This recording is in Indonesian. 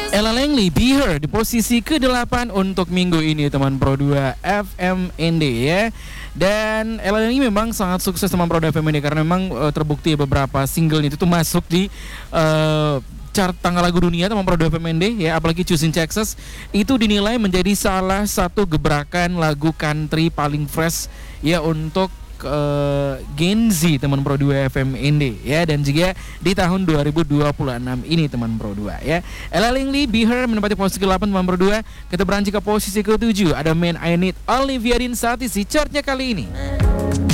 Ella Langley, Be Her di posisi ke-8 untuk minggu ini teman Pro 2 FMND ya. Dan Ella Langley memang sangat sukses teman Pro 2 FMND karena memang terbukti beberapa singlenya itu tuh masuk di chart tanggal lagu dunia teman Pro 2 FMND ya, apalagi Choosing Texas itu dinilai menjadi salah satu gebrakan lagu country paling fresh ya untuk Gen Z teman Pro 2 FMND ya, dan juga di tahun 2026 ini teman Pro 2 ya. Ella Langley, Be Her menempati posisi ke-8 teman Pro 2. Kita beranjak ke posisi ke-7 ada Man I Need Olivia Dean Satisi chartnya kali ini.